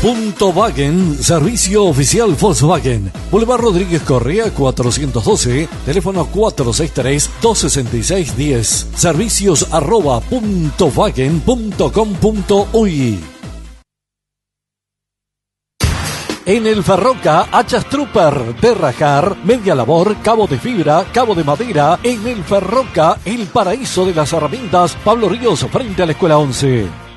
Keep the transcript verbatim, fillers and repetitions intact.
Punto Wagen, servicio oficial Volkswagen. Boulevard Rodríguez Correa cuatrocientos doce, teléfono cuatro seis tres, dos seis seis, uno cero. Servicios arroba puntowagen punto com punto uy. En el Ferroca, hachas Trooper, de rajar, media labor, cabo de fibra, cabo de madera. En el Ferroca, el paraíso de las herramientas. Pablo Ríos, frente a la Escuela once.